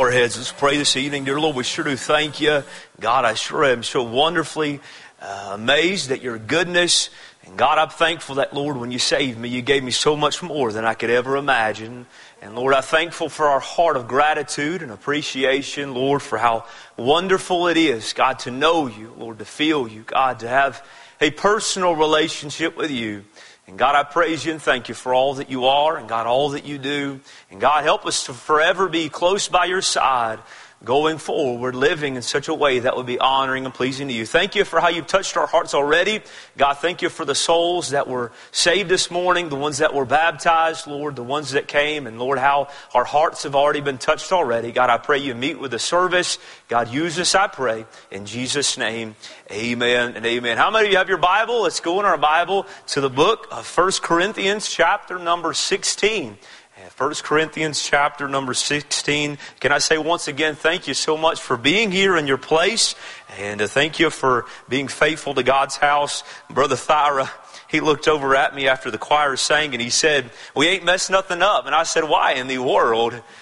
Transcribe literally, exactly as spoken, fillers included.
our heads. Let's pray this evening. Dear Lord, we sure do thank you. God, I sure am so wonderfully uh, amazed at your goodness. And God, I'm thankful that, Lord, when you saved me, you gave me so much more than I could ever imagine. And Lord, I'm thankful for our heart of gratitude and appreciation, Lord, for how wonderful it is, God, to know you, Lord, to feel you, God, to have a personal relationship with you. And God, I praise you and thank you for all that you are and God, all that you do. And God, help us to forever be close by your side going forward, living in such a way that would be honoring and pleasing to you. Thank you for how you've touched our hearts already. God, thank you for the souls that were saved this morning, the ones that were baptized, Lord, the ones that came, and Lord, how our hearts have already been touched already. God, I pray you meet with the service. God, use us, I pray. In Jesus' name, amen and amen. How many of you have your Bible? Let's go in our Bible to the book of First Corinthians chapter number sixteen. First Corinthians chapter number sixteen. Can I say once again, thank you so much for being here in your place. And uh, thank you for being faithful to God's house. Brother Thyra, he looked over at me after the choir sang and he said, we ain't messed nothing up. And I said, why in the world